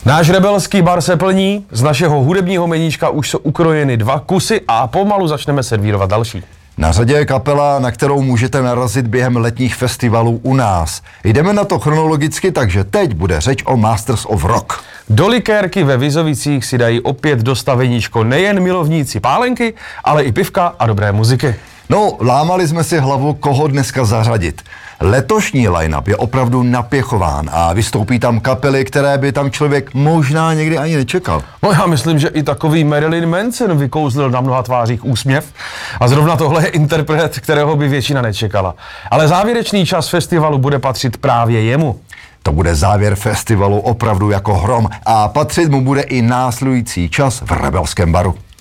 Náš rebelský bar se plní, z našeho hudebního meníčka už jsou ukrojeny 2 kusy a pomalu začneme servírovat další. Na řadě je kapela, na kterou můžete narazit během letních festivalů u nás. Jdeme na to chronologicky, takže teď bude řeč o Masters of Rock. Do likérky ve Vizovicích si dají opět do staveníčko nejen milovníci pálenky, ale i pivka a dobré muziky. No, lámali jsme si hlavu, koho dneska zařadit. Letošní line-up je opravdu napěchován a vystoupí tam kapely, které by tam člověk možná někdy ani nečekal. No já myslím, že i takový Marilyn Manson vykouzlil na mnoha tvářích úsměv a zrovna tohle je interpret, kterého by většina nečekala. Ale závěrečný čas festivalu bude patřit právě jemu. To bude závěr festivalu opravdu jako hrom a patřit mu bude i následující čas v Rebelském baru.